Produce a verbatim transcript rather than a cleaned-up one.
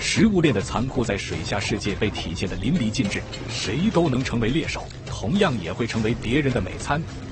食物链的残酷在水下世界被体现得淋漓尽致，谁都能成为猎手，同样也会成为别人的美餐。